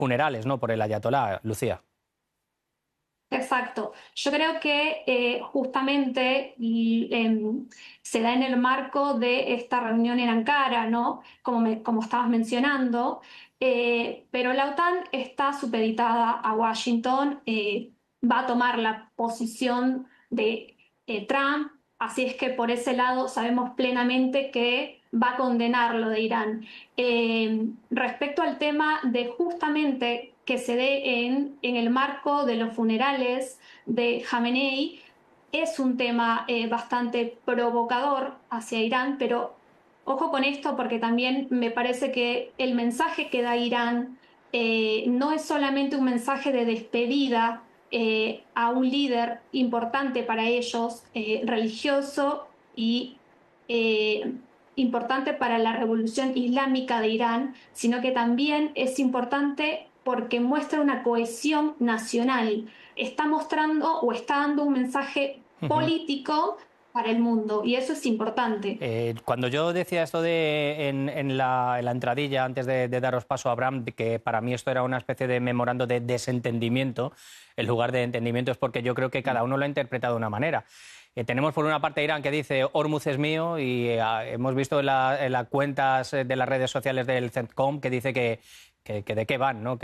funerales, ¿no?, por el ayatolá, Lucía. Exacto. Yo creo que justamente se da en el marco de esta reunión en Ankara, ¿no? Como estabas mencionando, pero la OTAN está supeditada a Washington, va a tomar la posición de Trump, así es que por ese lado sabemos plenamente que va a condenar lo de Irán. Respecto al tema de justamente que se dé en el marco de los funerales de Jamenei, es un tema bastante provocador hacia Irán, pero ojo con esto porque también me parece que el mensaje que da Irán no es solamente un mensaje de despedida a un líder importante para ellos, religioso y eh, importante para la revolución islámica de Irán, sino que también es importante porque muestra una cohesión nacional. Está mostrando o está dando un mensaje Ujú. político para el mundo y eso es importante. Cuando yo decía esto en la entradilla, antes de daros paso a Abraham, de que para mí esto era una especie de memorando de desentendimiento, en lugar de entendimiento, es porque yo creo que cada uno lo ha interpretado de una manera. Tenemos por una parte Irán que dice Hormuz es mío y hemos visto en las cuentas de las redes sociales del CENTCOM que dice que de qué van, ¿no?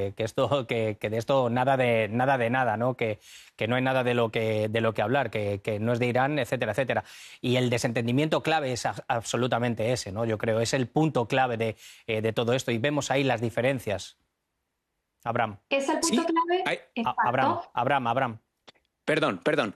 Que de esto nada de nada, ¿no? Que no hay nada de lo que hablar, que no es de Irán, etcétera, etcétera. Y el desentendimiento clave es absolutamente ese, ¿no? Yo creo, es el punto clave de todo esto y vemos ahí las diferencias. Abraham. ¿Es el punto Sí, clave? hay, Abraham, Exacto. Abraham, Abraham. perdón.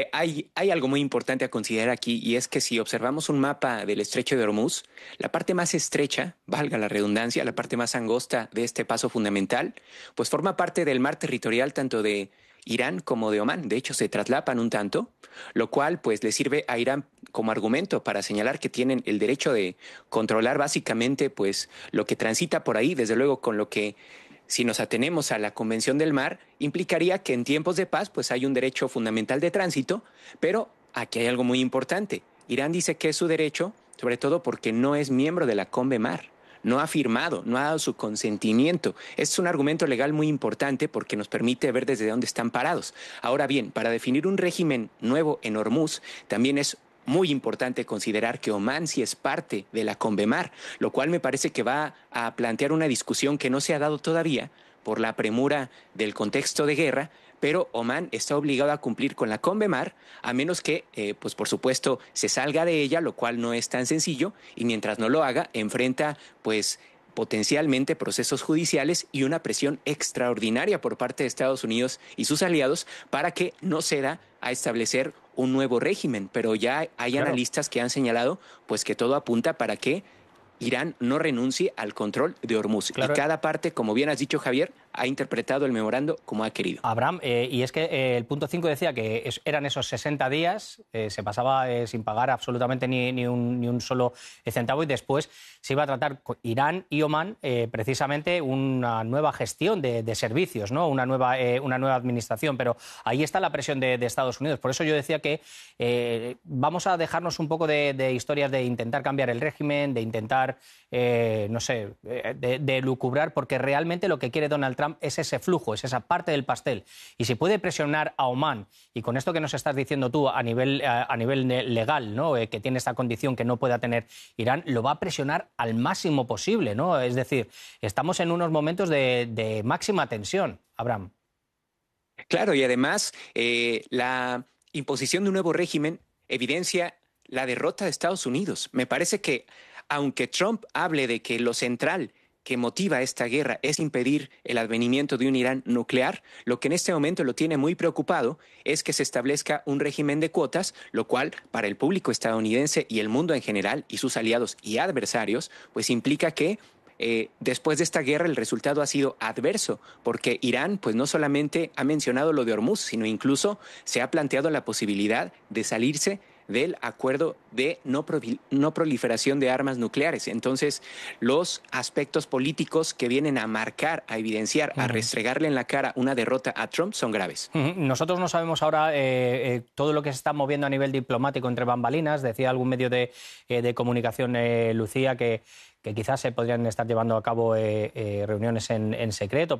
Hay algo muy importante a considerar aquí y es que si observamos un mapa del estrecho de Hormuz, la parte más estrecha, valga la redundancia, la parte más angosta de este paso fundamental, pues forma parte del mar territorial tanto de Irán como de Omán. De hecho, se traslapan un tanto, lo cual pues le sirve a Irán como argumento para señalar que tienen el derecho de controlar básicamente pues lo que transita por ahí, desde luego con lo que si nos atenemos a la Convención del Mar, implicaría que en tiempos de paz pues hay un derecho fundamental de tránsito, pero aquí hay algo muy importante. Irán dice que es su derecho, sobre todo porque no es miembro de la CONVEMAR. No ha firmado, no ha dado su consentimiento. Es un argumento legal muy importante porque nos permite ver desde dónde están parados. Ahora bien, para definir un régimen nuevo en Hormuz, también es muy importante considerar que Omán sí es parte de la CONVEMAR, lo cual me parece que va a plantear una discusión que no se ha dado todavía por la premura del contexto de guerra, pero Omán está obligado a cumplir con la CONVEMAR, a menos que, pues por supuesto, se salga de ella, lo cual no es tan sencillo, y mientras no lo haga, enfrenta, pues, potencialmente procesos judiciales y una presión extraordinaria por parte de Estados Unidos y sus aliados para que no ceda a establecer un nuevo régimen. Pero ya hay Claro. analistas que han señalado pues que todo apunta para que Irán no renuncie al control de Hormuz. Y Claro. cada parte, como bien has dicho, Javier, ha interpretado el memorando como ha querido. Abraham, y es que el punto 5 decía que eran esos 60 días, se pasaba sin pagar absolutamente ni un solo centavo y después se iba a tratar con Irán y Omán precisamente una nueva gestión de servicios, ¿no? Una nueva administración, pero ahí está la presión de Estados Unidos. Por eso yo decía que vamos a dejarnos un poco de historias de intentar cambiar el régimen, de intentar, no sé, de lucubrar, porque realmente lo que quiere Donald Trump es ese flujo, es esa parte del pastel. Y si puede presionar a Omán, y con esto que nos estás diciendo tú a nivel legal, ¿no? Que tiene esta condición que no pueda tener Irán, lo va a presionar al máximo posible, ¿no? Es decir, estamos en unos momentos de máxima tensión, Abraham. Claro, y además la imposición de un nuevo régimen evidencia la derrota de Estados Unidos. Me parece que aunque Trump hable de que lo central que motiva esta guerra es impedir el advenimiento de un Irán nuclear, lo que en este momento lo tiene muy preocupado es que se establezca un régimen de cuotas, lo cual para el público estadounidense y el mundo en general y sus aliados y adversarios, pues implica que después de esta guerra el resultado ha sido adverso, porque Irán pues no solamente ha mencionado lo de Hormuz, sino incluso se ha planteado la posibilidad de salirse del acuerdo de no proliferación de armas nucleares. Entonces, los aspectos políticos que vienen a marcar, a evidenciar, a restregarle en la cara una derrota a Trump son graves. Nosotros no sabemos ahora todo lo que se está moviendo a nivel diplomático entre bambalinas. Decía algún medio de comunicación, Lucía, que quizás se podrían estar llevando a cabo reuniones en secreto.